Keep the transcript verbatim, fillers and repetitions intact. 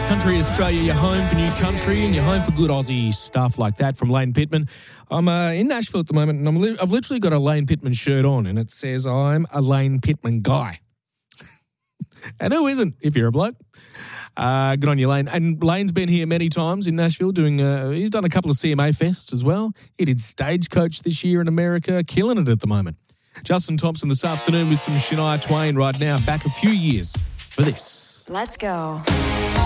Country Australia, you're home for new country and you're home for good Aussie stuff like that from Lane Pittman. I'm uh, in Nashville at the moment and I'm li- I've literally got a Lane Pittman shirt on and it says I'm a Lane Pittman guy. And who isn't if you're a bloke? Uh, good on you, Lane. And Lane's been here many times in Nashville doing, uh, he's done a couple of C M A fests as well. He did Stagecoach this year in America, killing it at the moment. Justin Thompson this afternoon with some Shania Twain right now, back a few years for this. Let's go.